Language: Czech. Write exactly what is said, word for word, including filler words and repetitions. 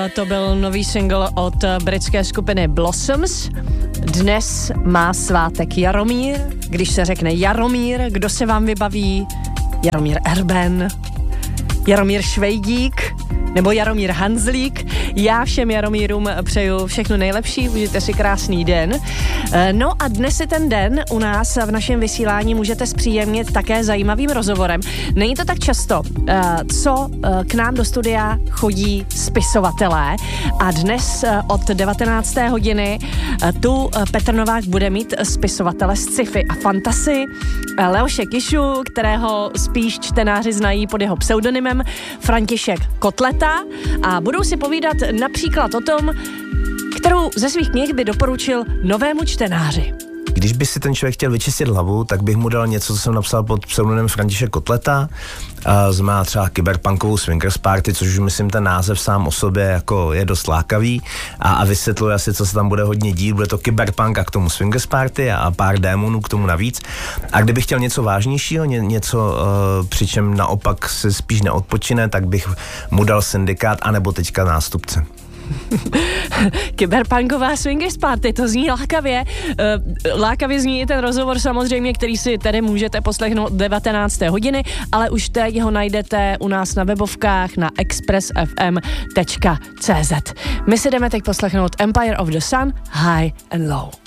To byl nový single od britské skupiny Blossoms. Dnes má svátek Jaromír. Když se řekne Jaromír, kdo se vám vybaví? Jaromír Erben, Jaromír Švejdík nebo Jaromír Hanzlík. Já všem Jaromírům přeju všechno nejlepší, užijte si krásný den. No a dnes je ten den, u nás v našem vysílání můžete zpříjemnit také zajímavým rozhovorem. Není to tak často, co k nám do studia chodí spisovatelé a dnes od devatenácté hodiny tu Petr Novák bude mít spisovatele z sci-fi a fantasy Leoše Kišu, kterého spíš čtenáři znají pod jeho pseudonymem František Kotleta, a budou si povídat například o tom, kterou ze svých knih by doporučil novému čtenáři. Když by si ten člověk chtěl vyčistit hlavu, tak bych mu dal něco, co jsem napsal pod pseudonymem František Kotleta. Znamená třeba kyberpunkovou swingers party, což už myslím ten název sám o sobě jako je dost lákavý a, a vysvětluje asi, co se tam bude hodně dít. Bude to kyberpunk a k tomu swingers party a, a pár démonů k tomu navíc. A kdybych chtěl něco vážnějšího, ně, něco, uh, přičem naopak se spíš neodpočine, tak bych mu dal Syndikát anebo teďka Nástupce. Kyberpunková swingers party, to zní lákavě. Uh, lákavě zní i ten rozhovor samozřejmě, který si tedy můžete poslechnout devatenácté hodiny, ale už teď ho najdete u nás na webovkách na express f m tečka c z. My si jdeme teď poslechnout Empire of the Sun, High and Low.